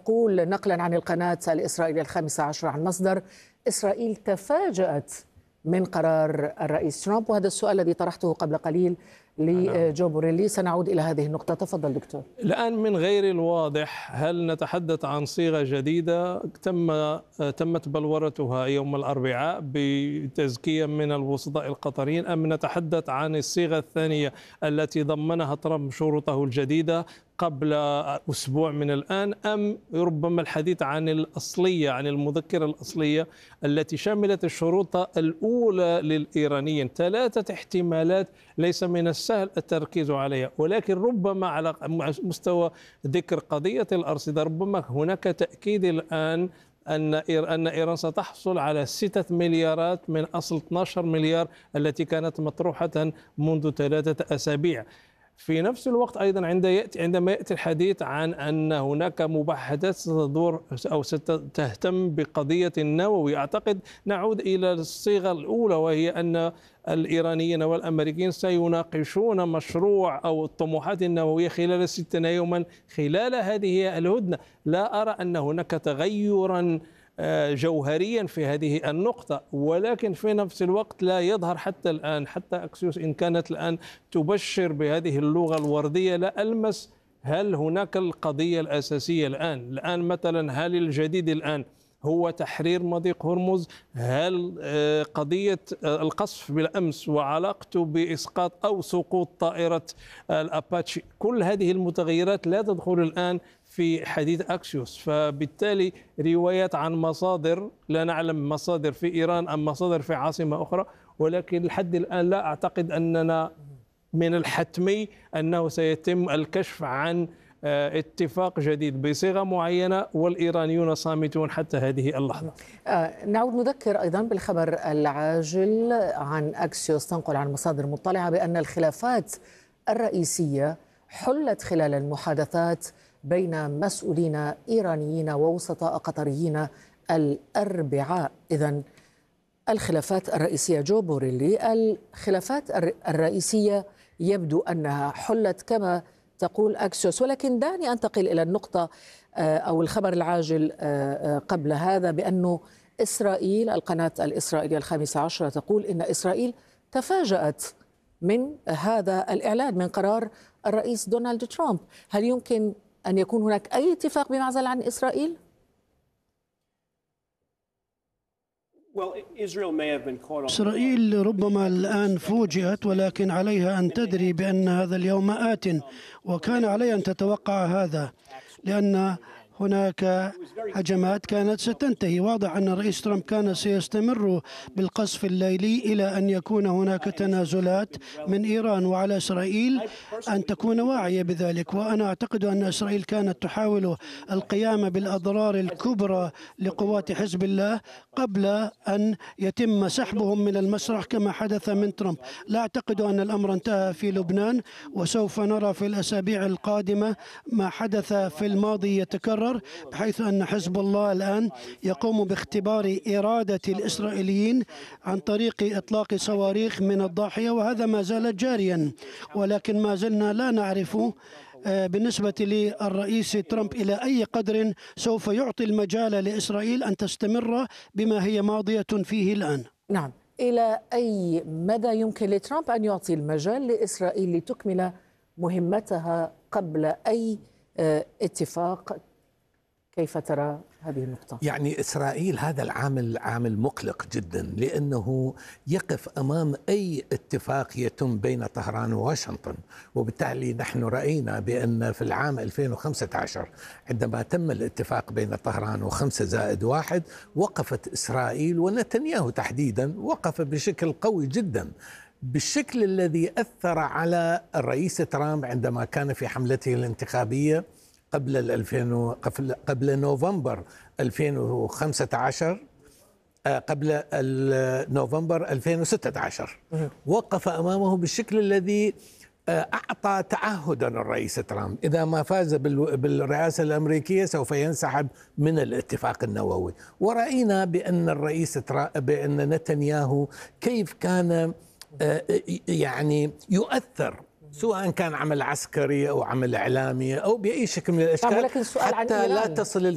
تقول نقلا عن القناة الإسرائيلية الخامسة عشر عن مصدر: إسرائيل تفاجأت من قرار الرئيس ترامب. وهذا السؤال الذي طرحته قبل قليل لجو بوريلي. سنعود إلى هذه النقطة. تفضل دكتور. الآن من غير الواضح هل نتحدث عن صيغة جديدة تمت بلورتها يوم الأربعاء بتزكية من الوسطاء القطريين، أم نتحدث عن الصيغة الثانية التي ضمنها ترامب شروطه الجديدة قبل أسبوع من الآن، أم ربما الحديث عن الأصلية، عن المذكرة الأصلية التي شملت الشروط الأولى للإيرانيين؟ ثلاثة احتمالات ليس من السهل التركيز عليها، ولكن ربما على مستوى ذكر قضية الأرصدة ربما هناك تأكيد الآن أن إيران ستحصل على 6 مليارات من أصل 12 مليار التي كانت مطروحة منذ 3 أسابيع. في نفس الوقت أيضا عندما يأتي الحديث عن أن هناك مباحثات ستدور أو ستهتم بقضية النووي، أعتقد نعود إلى الصيغة الأولى، وهي أن الإيرانيين والأمريكيين سيناقشون مشروع أو الطموحات النووية خلال 60 يوما خلال هذه الهدنة. لا أرى أن هناك تغيرا جوهريا في هذه النقطة، ولكن في نفس الوقت لا يظهر حتى الآن، حتى أكسيوس إن كانت الآن تبشر بهذه اللغة الوردية، لا ألمس هل هناك القضية الأساسية الآن مثلا هل الجديد الآن هو تحرير مضيق هرمز؟ هل قضية القصف بالأمس وعلاقته بإسقاط أو سقوط طائرة الأباتشي؟ كل هذه المتغيرات لا تدخل الآن في حديث أكسيوس، فبالتالي روايات عن مصادر لا نعلم مصادر في إيران أم مصادر في عاصمة أخرى، ولكن لحد الآن لا أعتقد أننا من الحتمي أنه سيتم الكشف عن اتفاق جديد بصيغة معينة، والإيرانيون صامتون حتى هذه اللحظة. نعود نذكر أيضا بالخبر العاجل عن أكسيوس، تنقل عن مصادر مطلعة بأن الخلافات الرئيسية حلت خلال المحادثات بين مسؤولين إيرانيين ووسطاء قطريين الأربعاء. إذن الخلافات الرئيسية جو بوريلي، الخلافات الرئيسية يبدو أنها حلت كما تقول أكسيوس، ولكن دعني أنتقل إلى النقطة أو الخبر العاجل قبل هذا، بأنه إسرائيل، القناة الإسرائيلية الخامسة عشرة تقول إن إسرائيل تفاجأت من هذا الإعلان، من قرار الرئيس دونالد ترامب. هل يمكن أن يكون هناك أي اتفاق بمعزل عن إسرائيل؟ إسرائيل ربما الآن فوجئت، ولكن عليها أن تدري بأن هذا اليوم آت، وكان عليها أن تتوقع هذا، لأن هناك هجمات كانت ستنتهي. واضح أن الرئيس ترامب كان سيستمر بالقصف الليلي إلى أن يكون هناك تنازلات من إيران، وعلى إسرائيل أن تكون واعية بذلك. وأنا أعتقد أن إسرائيل كانت تحاول القيام بالأضرار الكبرى لقوات حزب الله قبل أن يتم سحبهم من المسرح كما حدث من ترامب. لا أعتقد أن الأمر انتهى في لبنان، وسوف نرى في الأسابيع القادمة ما حدث في الماضي يتكرر، بحيث أن حزب الله الآن يقوم باختبار إرادة الإسرائيليين عن طريق إطلاق صواريخ من الضاحية، وهذا ما زال جاريا. ولكن ما زلنا لا نعرف بالنسبة للرئيس ترامب إلى أي قدر سوف يعطي المجال لإسرائيل أن تستمر بما هي ماضية فيه الآن. نعم، إلى أي مدى يمكن لترامب أن يعطي المجال لإسرائيل لتكمل مهمتها قبل أي اتفاق؟ كيف ترى هذه النقطة؟ يعني إسرائيل هذا العامل عامل مقلق جدا، لأنه يقف أمام أي اتفاق يتم بين طهران وواشنطن. وبالتالي نحن رأينا بأن في العام 2015 عندما تم الاتفاق بين طهران و5+1 وقفت إسرائيل ونتنياهو تحديدا وقف بشكل قوي جدا، بالشكل الذي أثر على الرئيس ترامب عندما كان في حملته الانتخابية قبل نوفمبر 2015، قبل نوفمبر 2016 وقف أمامه بالشكل الذي أعطى تعهدا الرئيس ترامب إذا ما فاز بالرئاسة الأمريكية سوف ينسحب من الاتفاق النووي. ورأينا بأن نتنياهو كيف كان يعني يؤثر، سواء كان عمل عسكري أو عمل إعلامي أو بأي شكل من الأشكال، حتى لا تصل